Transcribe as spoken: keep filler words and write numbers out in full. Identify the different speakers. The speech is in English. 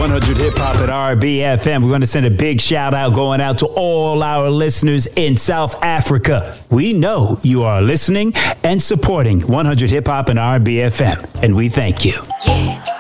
Speaker 1: one hundred Hip Hop at R B F M. We're going to send a big shout out going out to all our listeners in South Africa. We know you are listening and supporting one hundred Hip Hop and R B F M, and we thank you. Yeah.